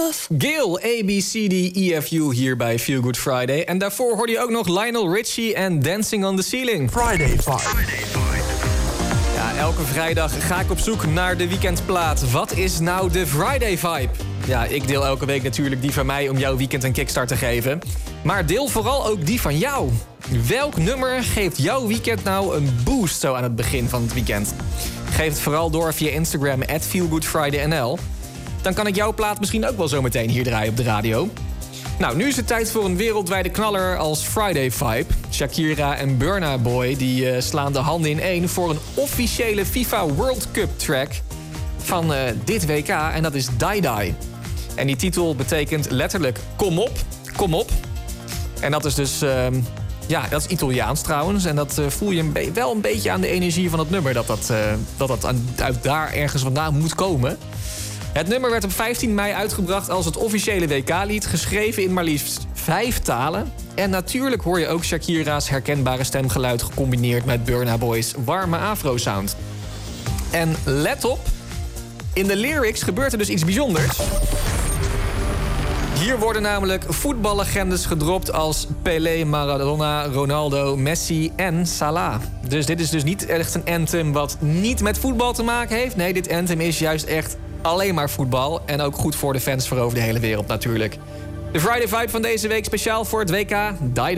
love. Gail, ABCDEFU hier bij Feel Good Friday. En daarvoor hoorde je ook nog Lionel Richie en Dancing on the Ceiling. Friday Vibe. Ja, elke vrijdag ga ik op zoek naar de weekendplaat. Wat is nou de Friday Vibe? Ja, ik deel elke week natuurlijk die van mij om jouw weekend een kickstart te geven. Maar deel vooral ook die van jou. Welk nummer geeft jouw weekend nou een boost zo aan het begin van het weekend? Geef het vooral door via Instagram @feelgoodfridaynl. Dan kan ik jouw plaat misschien ook wel zo meteen hier draaien op de radio. Nou, nu is het tijd voor een wereldwijde knaller als Friday Vibe. Shakira en Burna Boy die slaan de handen in één voor een officiële FIFA World Cup track van dit WK. En dat is Die Die. En die titel betekent letterlijk kom op, kom op. En dat is dus, dat is Italiaans trouwens. En dat voel je wel een beetje aan de energie van het nummer. Dat uit daar ergens vandaan moet komen. Het nummer werd op 15 mei uitgebracht als het officiële WK-lied. Geschreven in maar liefst 5 talen. En natuurlijk hoor je ook Shakira's herkenbare stemgeluid gecombineerd met Burna Boy's warme afro-sound. En let op, in de lyrics gebeurt er dus iets bijzonders. Hier worden namelijk voetballegendes gedropt als Pelé, Maradona, Ronaldo, Messi en Salah. Dus dit is dus niet echt een anthem wat niet met voetbal te maken heeft. Nee, dit anthem is juist echt alleen maar voetbal. En ook goed voor de fans voor over de hele wereld natuurlijk. De Friday Vibe van deze week speciaal voor het WK Die Die.